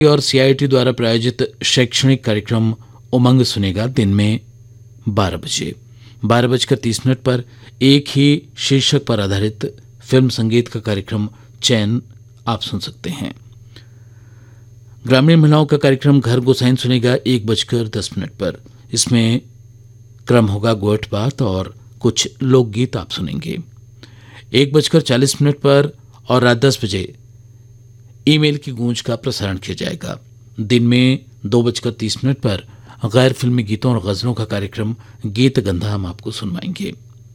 और CIT द्वारा प्रायोजित शैक्षणिक कार्यक्रम उमंग सुनेगा दिन में 12 बजे। 12:30 पर एक ही शीर्षक पर आधारित फिल्म संगीत का कार्यक्रम चयन आप सुन सकते हैं। ग्रामीण महिलाओं का कार्यक्रम घर गोसाइन सुनेगा 1:10 पर। इसमें क्रम होगा गोठ बात और कुछ लोकगीत आप सुनेंगे। 1:40 पर और रात 10 बजे ईमेल की गूंज का प्रसारण किया जाएगा। दिन में 2:30 पर गैर फिल्मी गीतों और गजलों का कार्यक्रम गीत गंधा हम आपको सुनवाएंगे।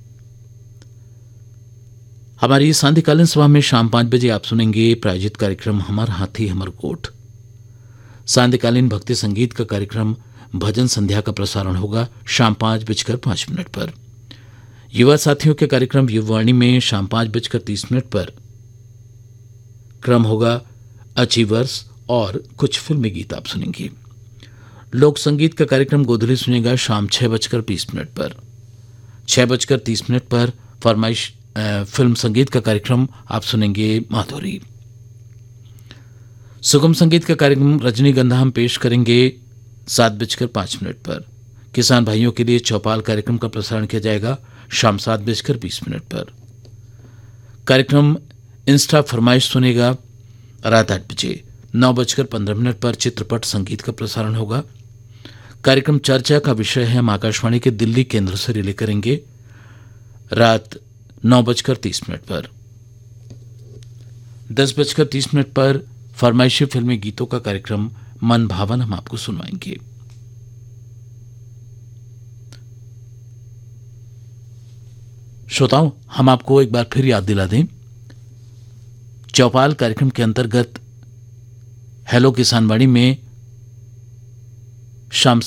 हमारी सांध्यकालीन सभा में शाम 5 बजे आप सुनेंगे प्रायोजित कार्यक्रम हमार हाथी हमर गोठ। सांध्यकालीन भक्ति संगीत का कार्यक्रम भजन संध्या का प्रसारण होगा शाम 5:05 पर। युवा साथियों के कार्यक्रम युववाणी में शाम 5:30 पर क्रम होगा अचीवर्स और कुछ फिल्मी गीत आप सुनेंगे। लोक संगीत का कार्यक्रम गोधली सुनेगा शाम 6:20 पर। 6:30 पर फरमाइश फिल्म संगीत का कार्यक्रम आप सुनेंगे माधुरी। सुगम संगीत का कार्यक्रम रजनीगंधा हम पेश करेंगे 7:05 पर। किसान भाइयों के लिए चौपाल कार्यक्रम का प्रसारण किया जाएगा शाम 7:20 पर। कार्यक्रम इंस्टा फरमाइश सुनेगा रात 8 बजे। 9:15 पर चित्रपट संगीत का प्रसारण होगा। कार्यक्रम चर्चा का विषय है हम आकाशवाणी के दिल्ली केंद्र से रिले करेंगे रात 9:30 पर। 10:30 पर फरमाइशी फिल्मी गीतों का कार्यक्रम मन भावन हम आपको सुनवाएंगे। श्रोताओं, हम आपको एक बार फिर याद दिला दें, चौपाल कार्यक्रम के अंतर्गत हेलो किसानवाणी में शाम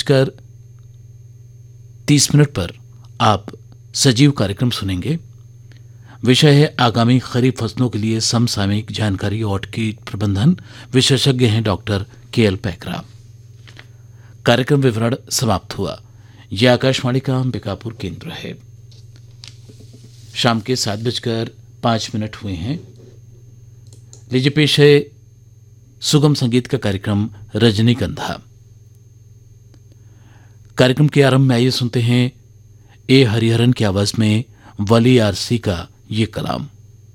7:30 पर आप सजीव कार्यक्रम सुनेंगे। विषय है आगामी खरीफ फसलों के लिए समसामयिक जानकारी और कीट प्रबंधन। विशेषज्ञ हैं डॉक्टर KL पैकरा। कार्यक्रम विवरण समाप्त हुआ। यह आकाशवाणी का अंबिकापुर केंद्र है। शाम के 7:05 हुए हैं। लीजिए पेश है सुगम संगीत का कार्यक्रम रजनीगंधा। कार्यक्रम के आरंभ में आइए सुनते हैं ए हरिहरन की आवाज में वली आरसी का ये कलाम।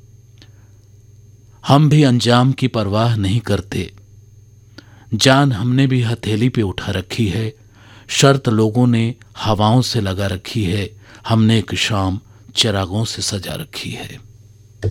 हम भी अंजाम की परवाह नहीं करते, जान हमने भी हथेली पे उठा रखी है, शर्त लोगों ने हवाओं से लगा रखी है, हमने एक शाम चिरागों से सजा रखी है।